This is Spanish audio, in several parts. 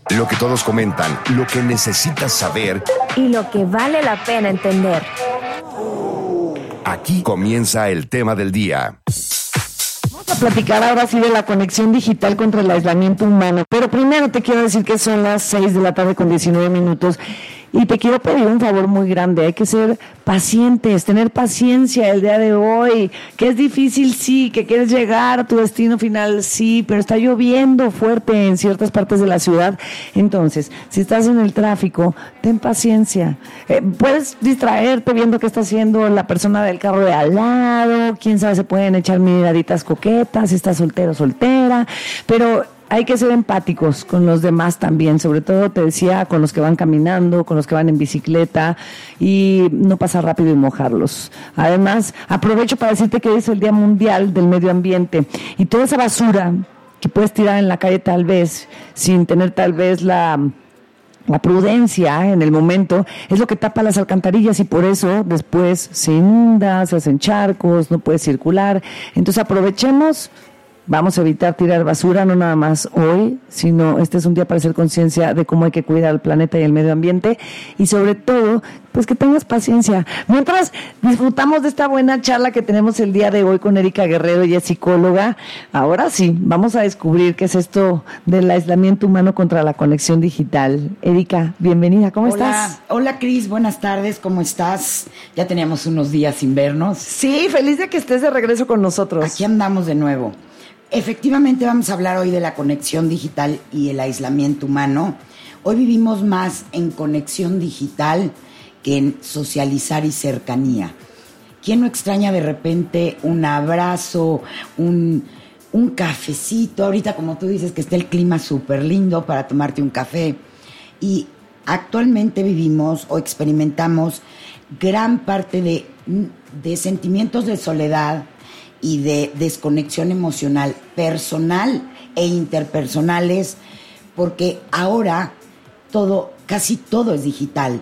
Lo que todos comentan, lo que necesitas saber y lo que vale la pena entender. Aquí comienza el tema del día. Vamos a platicar ahora sí de la conexión digital contra el aislamiento humano. Pero primero te quiero decir que son las 6 de la tarde con 19 minutos. Y te quiero pedir un favor muy grande. Hay que ser pacientes, tener paciencia el día de hoy. Que es difícil, sí. Que quieres llegar a tu destino final, sí. Pero está lloviendo fuerte en ciertas partes de la ciudad. Entonces, si estás en el tráfico, ten paciencia. Puedes distraerte viendo qué está haciendo la persona del carro de al lado. Quién sabe, se pueden echar miraditas coquetas si estás soltero o soltera. Pero hay que ser empáticos con los demás también, sobre todo te decía con los que van caminando, con los que van en bicicleta, y no pasar rápido y mojarlos. Además, aprovecho para decirte que hoy es el Día Mundial del Medio Ambiente y toda esa basura que puedes tirar en la calle tal vez, sin tener tal vez la prudencia en el momento, es lo que tapa las alcantarillas y por eso después se inunda, se hacen charcos, no puedes circular. Entonces aprovechemos. Vamos a evitar tirar basura, no nada más hoy, sino este es un día para hacer conciencia de cómo hay que cuidar el planeta y el medio ambiente y sobre todo, pues que tengas paciencia. Mientras disfrutamos de esta buena charla que tenemos el día de hoy con Erika Guerrero, ella es psicóloga, ahora sí, vamos a descubrir qué es esto del aislamiento humano contra la conexión digital. Erika, bienvenida, ¿cómo estás? Hola Cris, buenas tardes, ¿cómo estás? Ya teníamos unos días sin vernos. Sí, feliz de que estés de regreso con nosotros. Aquí andamos de nuevo. Efectivamente vamos a hablar hoy de la conexión digital y el aislamiento humano. Hoy vivimos más en conexión digital que en socializar y cercanía. ¿Quién no extraña de repente un abrazo, un cafecito? Ahorita, como tú dices, que está el clima súper lindo para tomarte un café. Y actualmente vivimos o experimentamos gran parte de sentimientos de soledad y de desconexión emocional personal e interpersonales, porque ahora casi todo es digital.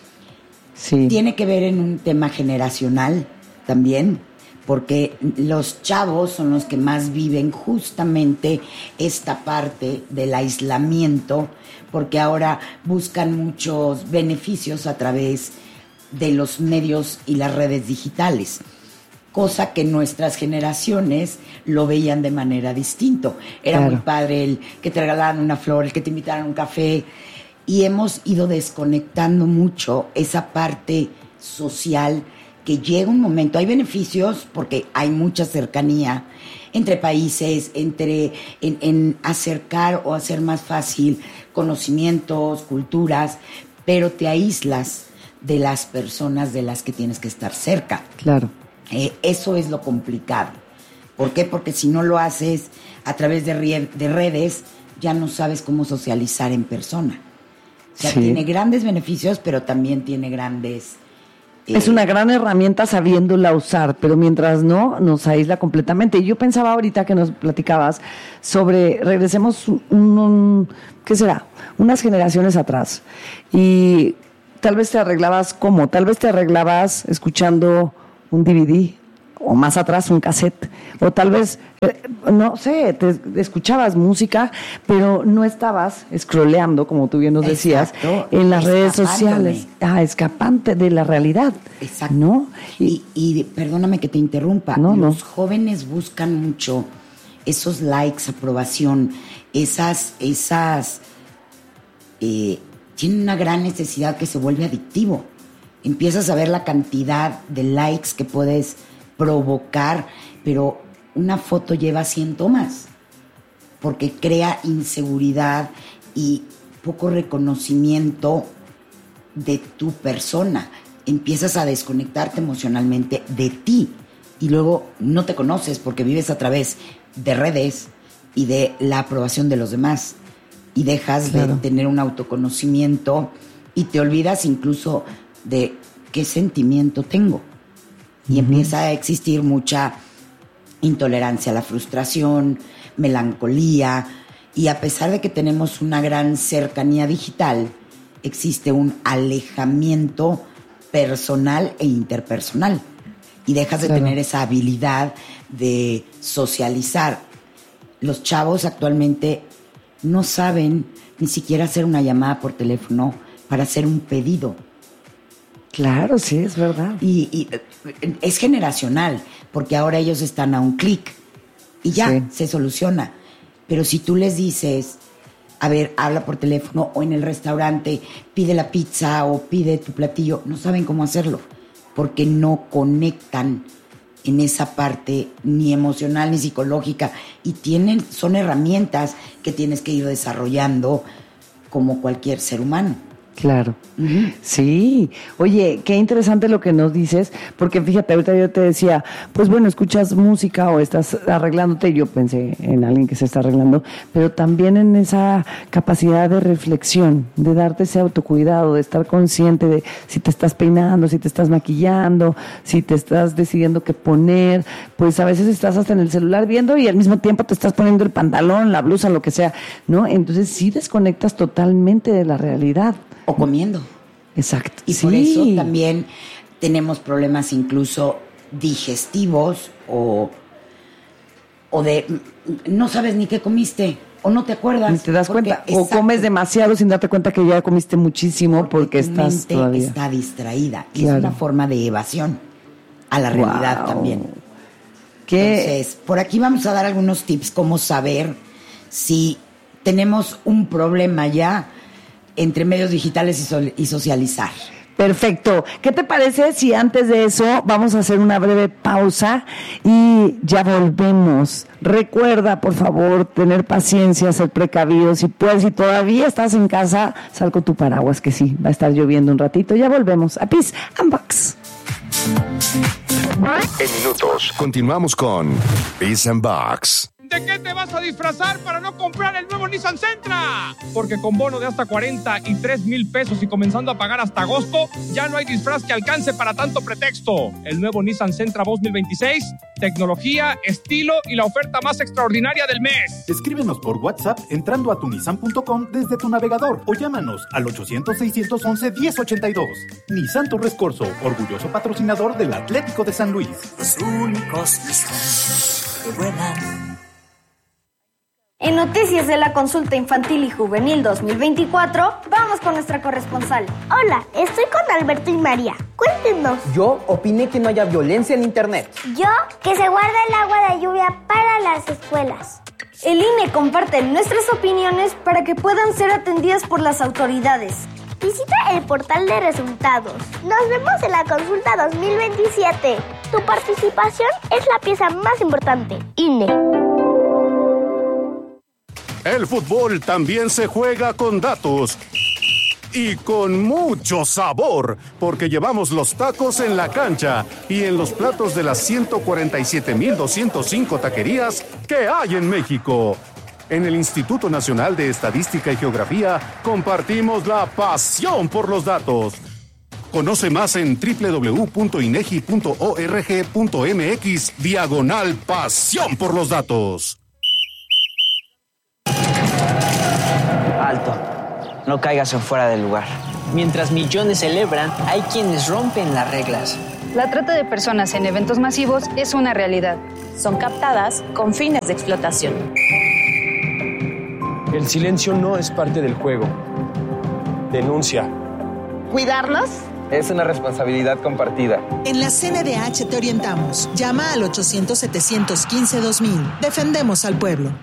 Sí. Tiene que ver en un tema generacional también, porque los chavos son los que más viven justamente esta parte del aislamiento, porque ahora buscan muchos beneficios a través de los medios y las redes digitales. Cosa que nuestras generaciones lo veían de manera distinta. Era muy padre el que te regalaran una flor, el que te invitaran a un café, y hemos ido desconectando mucho esa parte social que llega un momento. Hay beneficios porque hay mucha cercanía entre países, en acercar o hacer más fácil conocimientos, culturas, pero te aíslas de las personas de las que tienes que estar cerca. Claro. Eso es lo complicado. ¿Por qué? Porque si no lo haces a través de redes, ya no sabes cómo socializar en persona. O sea, tiene grandes beneficios, pero también tiene grandes... Es una gran herramienta sabiéndola usar, pero mientras no, nos aísla completamente. Y yo pensaba ahorita que nos platicabas sobre, regresemos ¿qué será? Unas generaciones atrás. Y tal vez te arreglabas ¿cómo? Tal vez te arreglabas escuchando un DVD, o más atrás un cassette, o tal vez, no sé, te escuchabas música, pero no estabas scrolleando, como tú bien nos decías, en las redes sociales, escapante de la realidad. Exacto. ¿No? Y perdóname que te interrumpa, los jóvenes buscan mucho esos likes, aprobación, tienen una gran necesidad que se vuelve adictivo. Empiezas a ver la cantidad de likes que puedes provocar, pero una foto lleva 100 tomas, porque crea inseguridad y poco reconocimiento de tu persona. Empiezas a desconectarte emocionalmente de ti y luego no te conoces porque vives a través de redes y de la aprobación de los demás y dejas de tener un autoconocimiento y te olvidas incluso de qué sentimiento tengo. Y empieza a existir mucha intolerancia a la frustración, melancolía, y a pesar de que tenemos una gran cercanía digital, existe un alejamiento personal e interpersonal. Y dejas de tener esa habilidad de socializar. Los chavos actualmente no saben ni siquiera hacer una llamada por teléfono para hacer un pedido. Claro, sí, es verdad. Y es generacional, porque ahora ellos están a un clic y ya, se soluciona. Pero si tú les dices, a ver, habla por teléfono o en el restaurante, pide la pizza o pide tu platillo, no saben cómo hacerlo, porque no conectan en esa parte ni emocional ni psicológica, y son herramientas que tienes que ir desarrollando como cualquier ser humano. Claro, sí. Oye, qué interesante lo que nos dices, porque fíjate, ahorita yo te decía, pues bueno, escuchas música o estás arreglándote, yo pensé en alguien que se está arreglando, pero también en esa capacidad de reflexión, de darte ese autocuidado, de estar consciente de si te estás peinando, si te estás maquillando, si te estás decidiendo qué poner, pues a veces estás hasta en el celular viendo y al mismo tiempo te estás poniendo el pantalón, la blusa, lo que sea, ¿no? Entonces sí desconectas totalmente de la realidad. O comiendo. Exacto. Y por eso también tenemos problemas incluso digestivos o de no sabes ni qué comiste o no te acuerdas. Ni te das cuenta. O comes demasiado sin darte cuenta que ya comiste muchísimo porque estás tu mente está distraída. Y es una forma de evasión a la realidad también. Entonces, por aquí vamos a dar algunos tips cómo saber si tenemos un problema ya entre medios digitales y socializar. Perfecto. ¿Qué te parece si antes de eso vamos a hacer una breve pausa y ya volvemos? Recuerda, por favor, tener paciencia, ser precavido. Si puedes, si todavía estás en casa, sal con tu paraguas, que sí, va a estar lloviendo un ratito. Ya volvemos a Peace and Box. En minutos, continuamos con Peace and Box. ¿De qué te vas a disfrazar para no comprar el nuevo Nissan Sentra? Porque con bono de hasta 43,000 pesos y comenzando a pagar hasta agosto, ya no hay disfraz que alcance para tanto pretexto. El nuevo Nissan Sentra 2026, tecnología, estilo y la oferta más extraordinaria del mes. Escríbenos por WhatsApp entrando a tunissan.com desde tu navegador o llámanos al 800-611-1082. Nissan Torres Corzo, orgulloso patrocinador del Atlético de San Luis. Los únicos Nissan que vuelan. En Noticias de la Consulta Infantil y Juvenil 2024, vamos con nuestra corresponsal. Hola, estoy con Alberto y María. Cuéntenos. Yo opiné que no haya violencia en Internet. Yo, que se guarde el agua de lluvia para las escuelas. El INE comparte nuestras opiniones para que puedan ser atendidas por las autoridades. Visita el portal de resultados. Nos vemos en la Consulta 2027. Tu participación es la pieza más importante. INE. El fútbol también se juega con datos y con mucho sabor, porque llevamos los tacos en la cancha y en los platos de las 147,205 taquerías que hay en México. En el Instituto Nacional de Estadística y Geografía compartimos la pasión por los datos. Conoce más en www.inegi.org.mx/pasión por los datos. Alto, no caigas en fuera del lugar. Mientras millones celebran, hay quienes rompen las reglas. La trata de personas en eventos masivos es una realidad. Son captadas con fines de explotación. El silencio no es parte del juego. Denuncia. ¿Cuidarnos? Es una responsabilidad compartida. En la CNDH te orientamos. Llama al 800-715-2000. Defendemos al pueblo.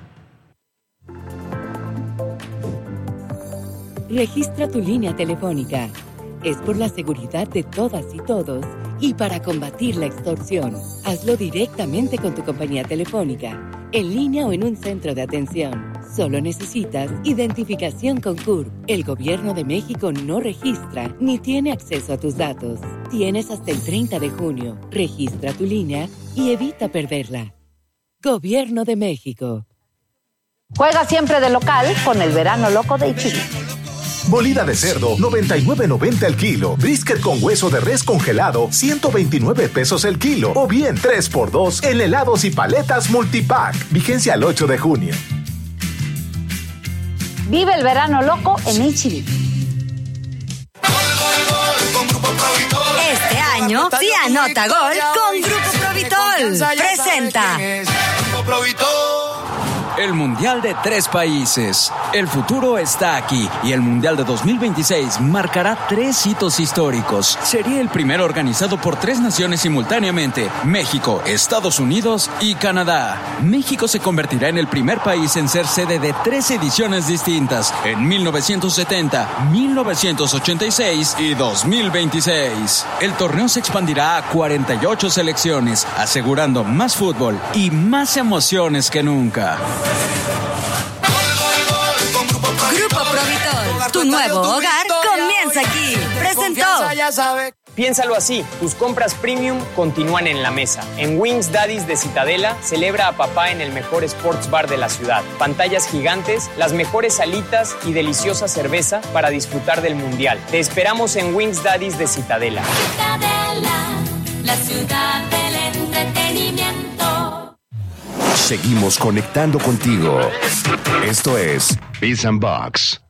Registra tu línea telefónica. Es por la seguridad de todas y todos y para combatir la extorsión. Hazlo directamente con tu compañía telefónica, en línea o en un centro de atención. Solo necesitas identificación con CURP. El Gobierno de México no registra ni tiene acceso a tus datos. Tienes hasta el 30 de junio. Registra tu línea y evita perderla. Gobierno de México. Juega siempre de local con el verano loco de Ichili. Molida de cerdo, 99.90 el kilo. Brisket con hueso de res congelado, 129 pesos el kilo. O bien 3x2 en helados y paletas multipack. Vigencia al 8 de junio. Vive el verano loco en Ichili. Este año sí anota gol con Grupo Provitol. Presenta. el Mundial de 3 países. El futuro está aquí y el Mundial de 2026 marcará 3 hitos históricos. Sería el primero organizado por 3 naciones simultáneamente: México, Estados Unidos y Canadá. México se convertirá en el primer país en ser sede de 3 ediciones distintas en 1970, 1986 y 2026. El torneo se expandirá a 48 selecciones, asegurando más fútbol y más emociones que nunca. Grupo Provitol, tu nuevo hogar comienza aquí. Presentó. Piénsalo así, tus compras premium continúan en la mesa. En Wings Daddies de Citadela, celebra a papá en el mejor sports bar de la ciudad. Pantallas gigantes, las mejores salitas y deliciosa cerveza para disfrutar del mundial. Te esperamos en Wings Daddies de Citadela. Citadela, la ciudad del entretenimiento. Seguimos conectando contigo. Esto es Biz and Box.